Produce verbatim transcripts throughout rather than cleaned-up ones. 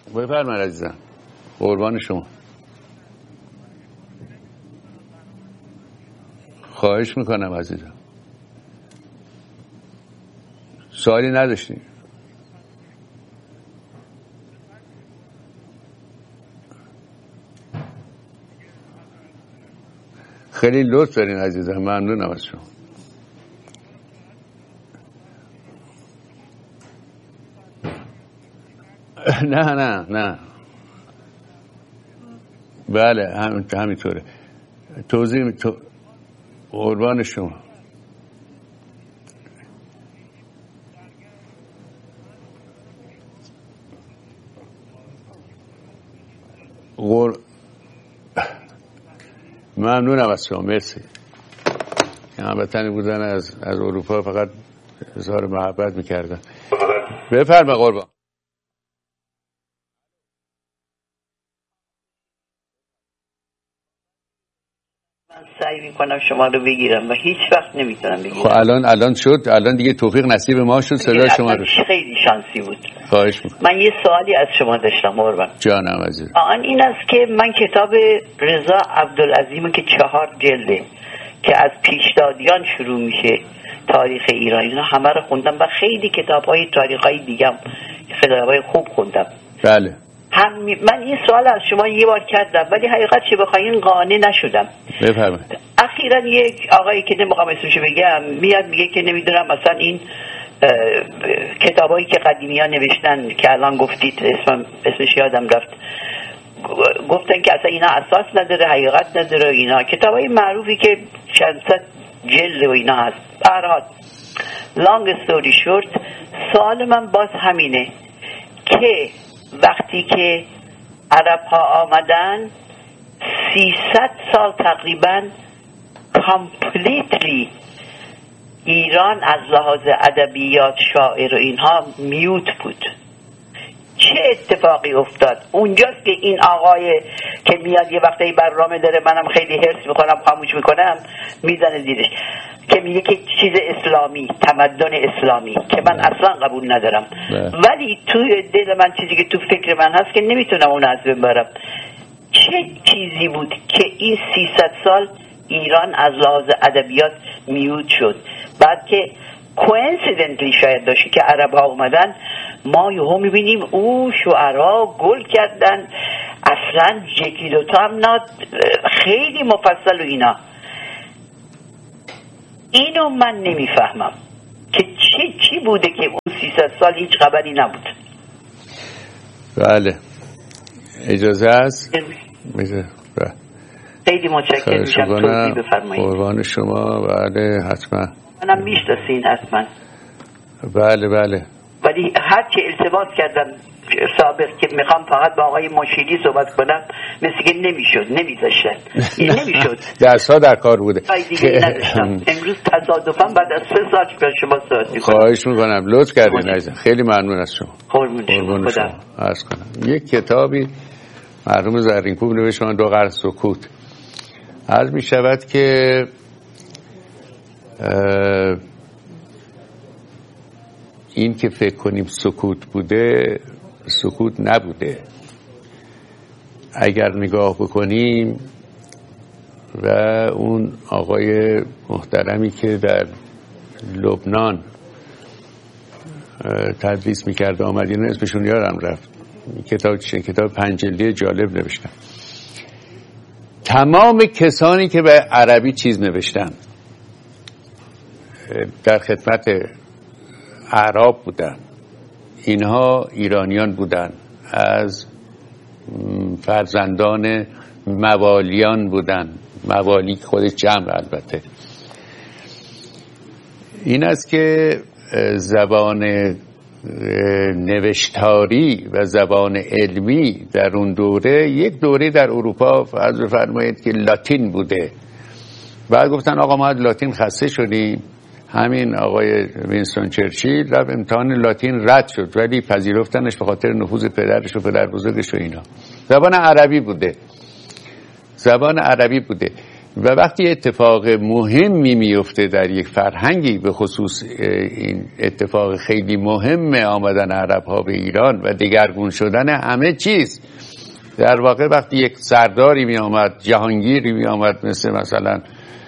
بفرمایید عزیزم، قربان شما. خواهش میکنم عزیزم. سوالی نداشتیم؟ خیلی لطف دارین عزیزم، ممنونم از شما. نه نه نه بله هم همینطوره. توضیح تو... قربان شما. قر... ممنونم از شما، مرسی. هموطنی بودن از از اروپا فقط اظهار محبت میکردن. بفرما قربان. سعی میکنم شما رو بگیرم و هیچ وقت نمیتونم بگیرم. خب الان الان شد، الان دیگه توفیق نصیب ما شد صدای شما رو. خیلی شانسی بود. خواهش میکنم. من یه سوالی از شما داشتم قربان. جانم عزیز. آن این است که من کتاب رضا عبدالعظیم که چهار جلده که از پیشدادیان شروع میشه تاریخ ایران، اینا همه رو خوندم و خیلی کتاب‌های تاریخی دیگه هم کتاب‌های خوب خوندم. بله. هم من این سوال از شما یه بار کردم ولی حقیقت چه بخواین قانع نشدم. بفرمایید. اخیراً یک آقایی که نمیخوام اسمشو بگم میاد میگه که نمیدونم مثلا این کتابایی که قدیمی‌ها نوشتن که الان گفتید اسم اسمش یادم رفت، گفتن که اصلا اینا اساس نداره، حقیقت نداره. اینا کتابای معروفی که چند صد جلد و اینا هست. به هر حال لانگ استوری شورت، سوال من باز همینه که وقتی که عرب ها آمدن سیصد سال تقریبا کامپلیتلی ایران از لحاظ ادبیات، شاعر و اینها میوت بود. چه اتفاقی افتاد؟ اونجاست که این آقای که میاد یه وقتی برنامه داره، منم خیلی حرص میکنم خاموش میکنم، میزنه زیرش که میگه که چیز اسلامی، تمدن اسلامی که من اصلا قبول ندارم. ده. ولی توی دل من چیزی که تو فکر من هست که نمیتونم اون از بین برم. چه چیزی بود که این سیصد سال ایران از لحاظ ادبیات میوت شد؟ بعد که کوئنسیدنتلی شاید داشته که عرب ها اومدن، ما یهو میبینیم او شعرها گل کردن، اصلا یکی دوتا هم نه، خیلی مفصل و اینا. اینو من نمیفهمم که چی چی بوده که اون سیصد سال هیچ خبری نبود. بله اجازه است؟ بله. خیلی متشکرم میشم، توضیح بفرمایید. قربان شما. بله حتما. منم میشناسین حتما. بله بله. ولی هر چه التماس کردم سابق که میخوام فقط با آقای مشیری صحبت کنم، مثل که نمیشد، نمیذاشتن. این نمیشد. درس‌ها در کار بوده. دیگه نداشتم. امروز تصادفاً بعد از سه سال با شما صحبت میکنم. خواهش میکنم، لطف کردین عزیزم، خیلی ممنون از شما. قربون شما. خدا عرض کنم یک کتابی مرحوم زرینکوب نوشتن، دو قرن سکوت. عرض می شود که این که فکر کنیم سکوت بوده، سکوت نبوده. اگر نگاه بکنیم و اون آقای محترمی که در لبنان تدریس میکرد آمد، این اسمشون یادم رفت، کتاب چه کتاب پنج جلدی جالب نوشتن. تمام کسانی که به عربی چیز نوشتن در خدمت اعراب بودن، اینها ایرانیان بودن، از فرزندان موالیان بودن، موالی خودش جمع البته. این است که زبان نوشتاری و زبان علمی در اون دوره، یک دوره در اروپا فرض فرمایید که لاتین بوده. بعد گفتن آقا ما از لاتین خسته شدیم. همین آقای وینستون چرچیل رفت امتحان لاتین رد شد، ولی پذیرفتنش به خاطر نفوذ پدرش و پدر بزرگش و اینا. زبان عربی بوده، زبان عربی بوده. و وقتی اتفاق مهمی میفته در یک فرهنگی، به خصوص این اتفاق خیلی مهم آمدن عرب ها به ایران و دگرگون شدن همه چیز، در واقع وقتی یک سرداری می آمد، جهانگیری می آمد مثل مثلا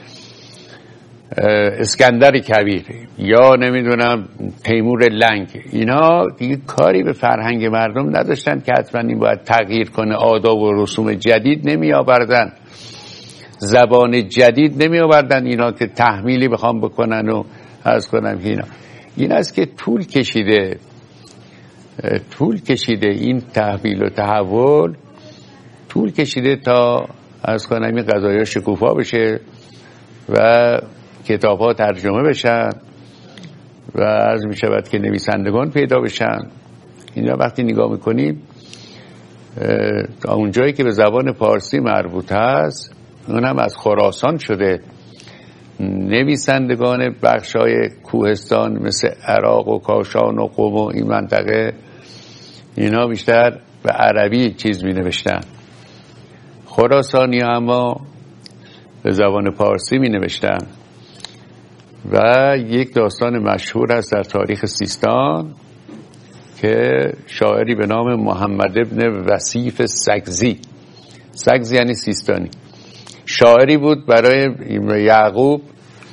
اسکندر کبیر یا نمیدونم تیمور لنگ، اینا دیگه کاری به فرهنگ مردم نداشتن که حتما این باید تغییر کنه، آداب و رسوم جدید نمی آوردن، زبان جدید نمی آوردن اینا که تحمیلی بخوام بکنن و عرض کنم که اینا این است که طول کشیده طول کشیده این تحویل و تحول طول کشیده تا عرض کنم این قضایا شکوفا بشه و کتاب ها ترجمه بشن و عرض می شود که نویسندگان پیدا بشن. اینا وقتی نگاه میکنیم تا اونجایی که به زبان پارسی مربوط هست، اون هم از خراسان شده. نویسندگان بخشای کوهستان مثل عراق و کاشان و قم و این منطقه، اینا بیشتر به عربی چیز می نوشتن. خراسانی اما به زبان پارسی می نوشتن. و یک داستان مشهور است در تاریخ سیستان که شاعری به نام محمد ابن وصیف سگزی، سگزی یعنی سیستانی، شاعری بود برای یعقوب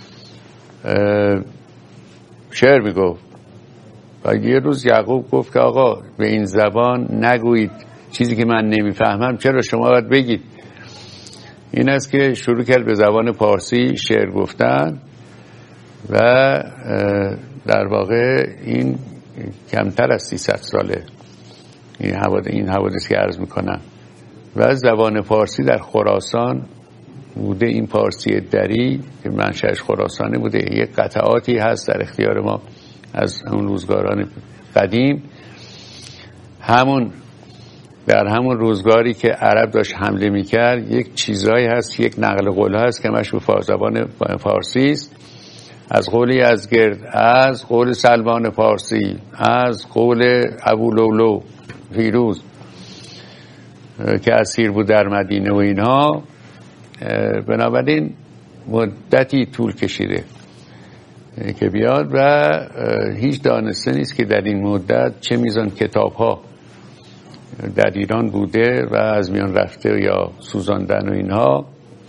شعر میگفت. و یه روز یعقوب گفت که آقا به این زبان نگویید چیزی که من نمیفهمم، چرا شما باید بگید. این است که شروع کرد به زبان پارسی شعر گفتن و در واقع این کمتر از سیصد ساله این حوادث این حوادث که عرض میکنم. و زبان پارسی در خراسان بوده، این پارسی دری که منشأش خراسانی بوده. یک قطعاتی هست در اختیار ما از اون روزگاران قدیم، همون در همون روزگاری که عرب داشت حمله میکرد، یک چیزایی هست، یک نقل قول هست که مشهور به زبان فارسی است، از قول یزدگرد، از قول سلمان فارسی، از قول ابولولو فیروز که اسیر بود در مدینه و اینها. بنابراین مدتی طول کشیده که بیاد و هیچ دانسته نیست که در این مدت چه میزان کتاب ها در ایران بوده و از میان رفته یا سوزاندن و اینها.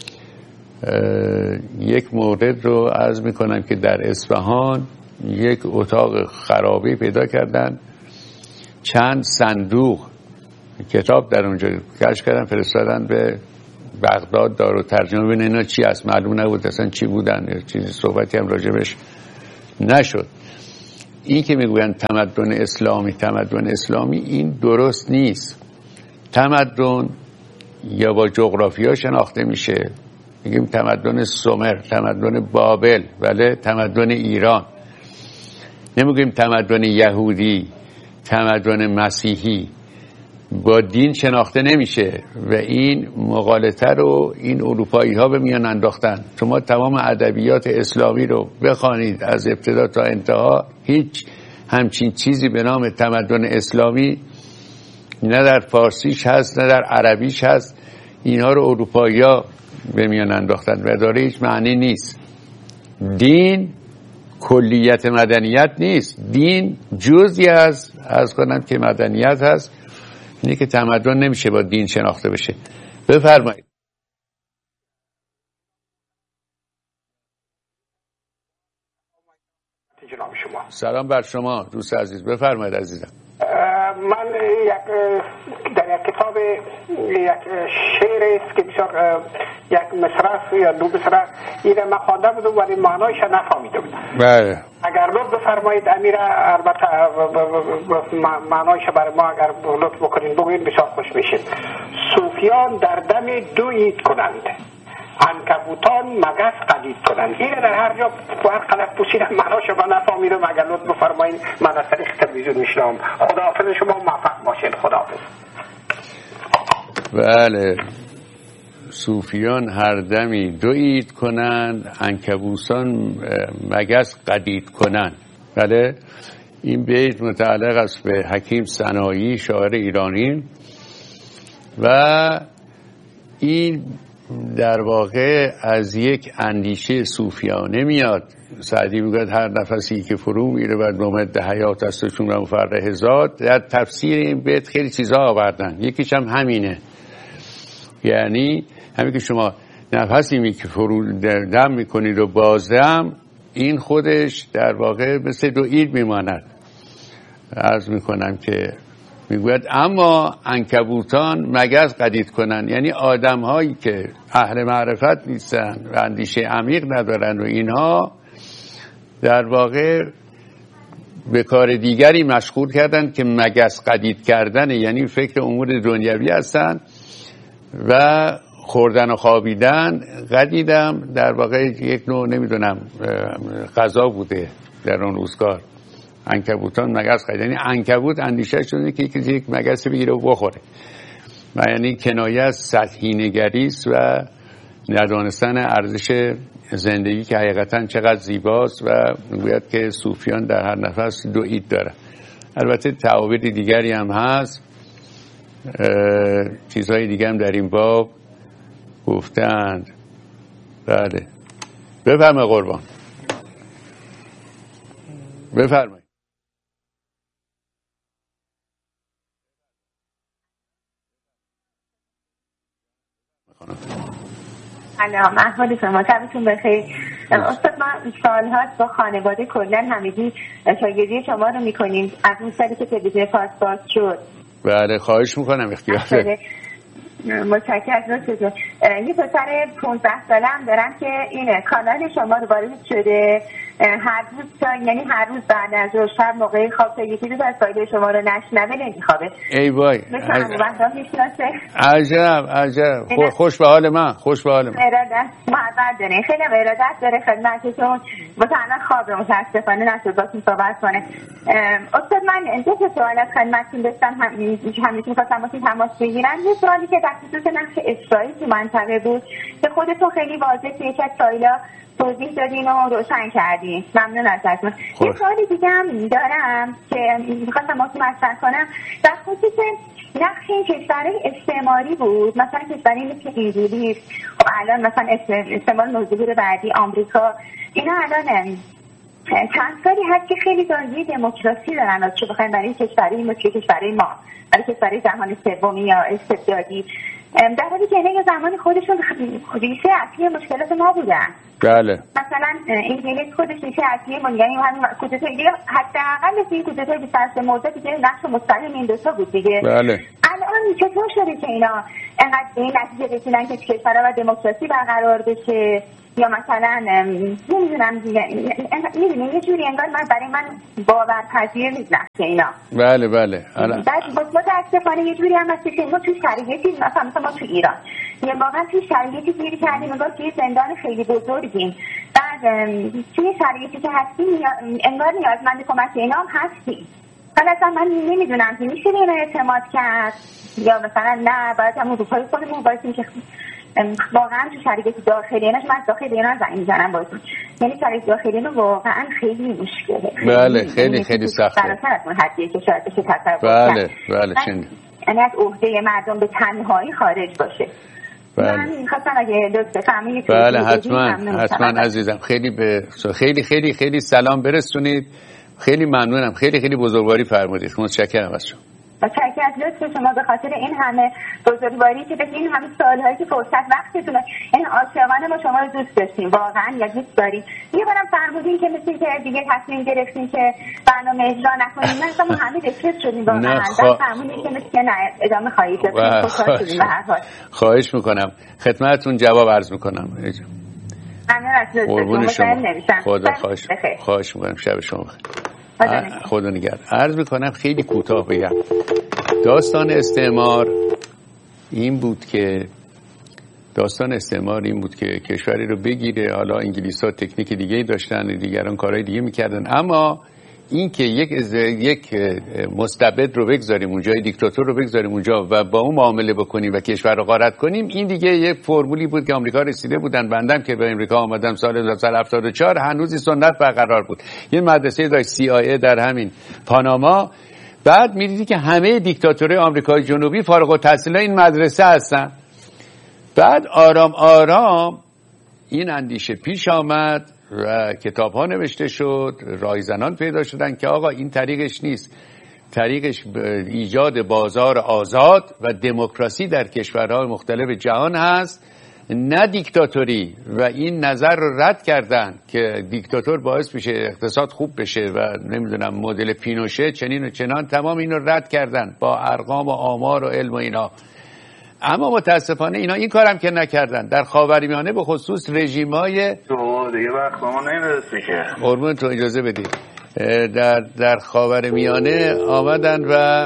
یک مورد رو عرض میکنم که در اصفهان یک اتاق خرابه پیدا کردن، چند صندوق کتاب در اونجا کشف کردن، فرستادن به بغداد دارو ترجمه ببینن اینا چی است. معلوم نبود اصلا چی بودن، چیزی صحبتی هم راجبش نشد. این که میگوین تمدن اسلامی تمدن اسلامی این درست نیست. تمدن یا با جغرافیا شناخته میشه، میگیم تمدن سومر، تمدن بابل، بله، تمدن ایران. نمیگیم تمدن یهودی، تمدن مسیحی. با دین شناخته نمیشه و این مغالطه رو این اروپایی ها به میان انداختن. شما تمام ادبیات اسلامی رو بخوانید از ابتدا تا انتها، هیچ همچین چیزی به نام تمدن اسلامی نه در فارسیش هست نه در عربیش هست. اینها رو اروپایی ها به میان انداختن و داره هیچ معنی نیست. دین کلیت مدنیت نیست، دین جزئی از از کنم که مدنیت هست. اینه که تمدن نمیشه با دین شناخته بشه. بفرمایید. جناب شما سلام بر شما دوست عزیز، بفرمایید عزیزم. من یک در یک کتاب یک شعر است که بسیار یک مصرع یا دو مصرع اینه من خوانده بودم ولی معنایش نفهمیده بودم. بله. اگر لطف بفرمایید امیر، البته معنایش برای ما اگر لطف بکنید بگویید بسیار خوش میشید. صوفیان در دم دو عید کنند، عنکبوتان مگس قدید کنند. این در هر جا باید قلب پوشیدم معناشو با نفهمیدم. اگر لطف بفرمایید من از طریق تلویزیون میشنم. خداحافظ شما، موفق باشید. خداحافظ. بله، صوفیان هر دمی دو عید کنند، عنکبوتان مگس قدید کنند. بله، این بیت متعلق است به حکیم سنایی، شاعر ایرانی، و این در واقع از یک اندیشه صوفیانه میاد. سعدی میگه هر نفسی که فرو میره و نومد حیات است چون مفرح ذات. در تفسیر این بیت خیلی چیزها آوردن، یکیش هم همینه، یعنی همین که شما نفسی می که فرو دم میکنید و بازدم، این خودش در واقع مثل دو عید میماند. عرض میکنم که میگوید اما عنکبوتان مگس قدید کنن، یعنی آدم هایی که اهل معرفت نیستن و اندیشه عمیق ندارن و اینها در واقع به کار دیگری مشغول کردن که مگس قدید کردن، یعنی فکر امور دنیوی هستن و خوردن و خوابیدن. قدیدم در واقع یک نوع نمیدونم غذا بوده در اون روزگار. عنکبوتان مگس قدید، یعنی عنکبوت اندیشه شده که یکی یک مگس بگیره و بخوره، و یعنی کنایه از سطحی نگری است و ندانستن ارزش زندگی که حقیقتا چقدر زیباست. و میگوید که صوفیان در هر نفس دو عید دارن. البته تعابیر دیگری هم هست، چیزهای دیگه هم در این باب گفتند. بله بفرمایید قربان، بفرمایید. سلام، احوال شما؟ شبتون بخیر. استاد ما سالهاست با خانواده کلن همگی شاگردی شما رو میکنیم از اون سالی که تلویزیون فارس باز شد. بله خواهش میکنم، اختیار دارید. متشکرم لطفتون. یه پسر پانزده ساله هم دارم که این کانال شما رو وارد شده، هر روز تا یعنی هر روز بعد از ظهر شب موقع خواب تا یکی روز از فایده شما رو نشنوه نمیخوابه. ای وای عجب عجب. خوش به حال من، خوش به حال من. ارادت محبت داره، خیلی ارادت داره خدمتتون. متأسفانه خواب متاسفانه نشد باتون صحبت کنه. استاد من دو تا سوال از خدمتتون داشتم، همیشه می‌خواستم باتون تماس بگیرم. یه سوالی که در خصوص نقش اسرائیل تو منطقه بود که خودتون خیلی واضح توی یک از سایلا توضیح دادین و روشن کردین، ممنون ازتون. یه سوال دیگه هم دارم که میخواستم باتون مطرح کنم در خصوص نقش این کشورهای استعماری بود، مثلا کشورهای مثل انگلیس، خب الان مثلا استعمار نوظهور بعدی آمریکا، اینا الان چند سالی هست که خیلی دارایی دموکراسی دارن، از چه بخوایم برای کشورهای مثل کشورهای ما، برای کشورهای جهان سومی یا استبدادی، در حالی که اینه زمان خودشون ریشه اصلی مشکلات ما بودن. بله. مثلا انگلیس خودش ریشه اصلی ما، یعنی همین کودتای دیگه حداقل مثل این کودتای بیست و هشت مرداد دیگه نقش مستقیم این دو تا بود دیگه. بله. الان چطور شده که اینا انقدر به این نتیجه رسیدن که کشورها و دموکراسی برقرار بشه، یا مثلا نمیدونم دیگه، میدونی یه جوری انگار من برای من باورپذیر نیست که اینا. بله بله. بعد متاسفانه یه جوری هم هست که ما توی شرایطی مثلا مثلا ما تو ایران یه واقعا توی شرایطی گیری کردیم، انگار توی زندان خیلی بزرگیم. بعد توی شرایطی که هستیم انگار نیازمند کمک اینا هم هستیم. حالا اصلا من نمیدونم که میشه به اینا اعتماد کرد یا مثلا نه باید هم اروپای خودمون باشیم که واقعا تو شرایط داخلی ایناش من داخل ایران زنگ میزنم باشیم، یعنی شرایط داخلی اینو واقعا خیلی مشکله. بله خیلی خیلی سخته. براتر از اون حدیه که شاید بشه تصور کرد. بله بله چند یعنی از عهده مردم به تنهایی خارج باشه. بله. من می‌خواستم اگه لطف بفرمایید. بله حتما حتما عزیزم، خیلی به خیلی خیلی خیلی سلام برسونید. خیلی ممنونم، خیلی خیلی بزرگواری فرمودید. متشکرم از شما. متشکرم از لطف شما به خاطر این همه بزرگواری که بدین، این همه سال‌هایی که فرصت وقتتونه. این عاشقانه ما شما رو دوست داشتیم، واقعا یا دوست داریم. یه بارم فرمودین که مثل که دیگه تصمیم گرفتین که برنامه اجرا نکنیم. مثلا ما همه دکتر شدیم واقعا. خوا... فرمودین که مثل که نه ادامه خواهید داد. خوشحال شدیم به هر حال. خواهش میکنم. خدمتتون جواب عرض میکنم. ممنون از لطفتون. شما. خدا خواهش خواهش میکنم. شب شما بخیر. خدا نگهدار. عرض میکنم خیلی کوتاه بگم. داستان استعمار این بود که داستان استعمار این بود که کشوری رو بگیره. حالا انگلیس‌ها تکنیک دیگه داشتن، دیگران کارهای دیگه میکردن، اما این که یک یک مستبد رو بگذاریم اونجا، دیکتاتور رو بگذاریم اونجا و با اون معامله بکنیم و کشور رو غارت کنیم، این دیگه یک فرمولی بود که آمریکا رسیده بودن. بندم که به آمریکا آمدم سال هزار و نهصد و هفتاد و چهار هنوز این سنت برقرار بود. یه مدرسه داشت سی آی ای در همین پاناما. بعد می‌دیدی که همه دیکتاتورهای آمریکای جنوبی فارغ التحصیلای این مدرسه هستن بعد آرام آرام این اندیشه پیش آمد و کتاب ها نوشته شد، راهزنان پیدا شدن که آقا این طریقش نیست، طریقش ایجاد بازار آزاد و دموکراسی در کشورهای مختلف جهان هست، نه دیکتاتوری. و این نظر رو رد کردن که دیکتاتور باعث میشه اقتصاد خوب بشه و نمیدونم مدل پینوشه چنین و چنان، تمام این رو رد کردن با ارقام و آمار و علم و اینا. اما متاسفانه اینا این کارم که نکردن. در خاورمیانه به خصوص رژیمای تو دیگه وقت ما نمیرسه که قربون تو اجازه بدید، در در خاورمیانه آمدن و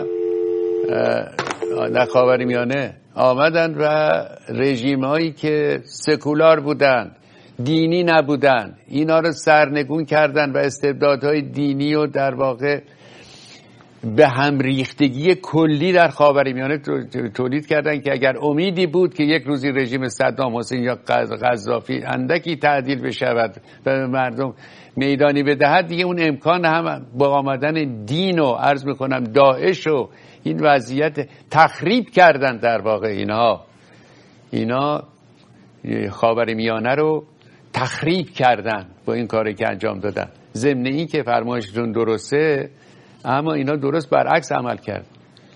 در خاورمیانه آمدن و رژیمایی که سکولار بودن، دینی نبودن، اینا رو سرنگون کردن و استبدادهای دینی و در واقع به هم ریختگی کلی در خاورمیانه تولید کردن که اگر امیدی بود که یک روزی رژیم صدام حسین یا قذافی اندکی تعدیل بشود و مردم میدانی بدهد، دیگه اون امکان هم با آمدن دین و عرض میکنم داعش و این وضعیت تخریب کردن. در واقع اینها اینا خاورمیانه رو تخریب کردن با این کاری که انجام دادن. ضمن این که فرمایشتون درسته، اما اینا درست برعکس عمل کرد.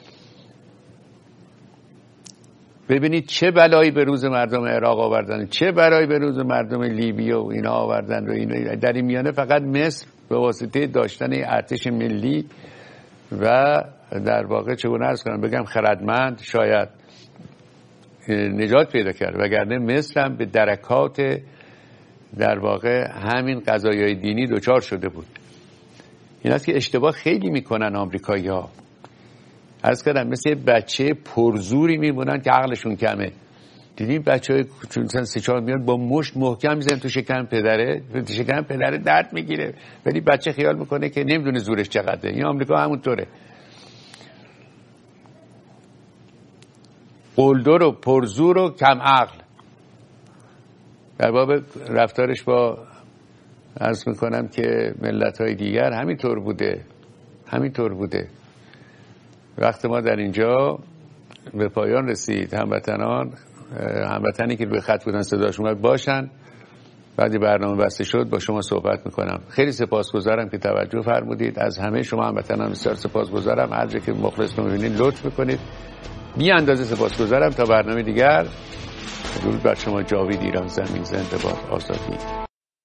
ببینید چه بلایی به روز مردم عراق آوردن، چه بلایی به روز مردم لیبی و اینا آوردن. و اینا در این میانه فقط مصر به واسطه داشتن ارتش ملی و در واقع چگونه عرض کنم بگم خردمند شاید نجات پیدا کرد، وگرنه مصر هم به درکات در واقع همین قضایای دینی دچار شده بود. این است که اشتباه خیلی میکنن آمریکایی ها. عرض کردم مثل بچه پرزوری میمونن که عقلشون کمه. دیدیم بچه های چون سه چهار میان با مشت محکم میزنن تو شکم پدره، تو شکم پدره درد میگیره، ولی بچه خیال میکنه که نمیدونه زورش چقدره. این آمریکا همونطوره، قلدر و پرزور و کم عقل. در باب رفتارش با عرض میکنم که ملت‌های دیگر همینطور بوده، همینطور بوده. وقت ما در اینجا به پایان رسید. هموطنان هموطنی که به خط بودن صداش اومد باشن. بعدی برنامه بسته شد با شما صحبت میکنم. خیلی سپاسگزارم که توجه فرمودید. از همه شما هموطنان بسیار سپاسگزارم. هر جا که مخلص می‌بینید لطف میکنید. بی اندازه سپاسگزارم. تا برنامه دیگر، درود بر شما. جاوید ایران زمین زنده باد. آزادی.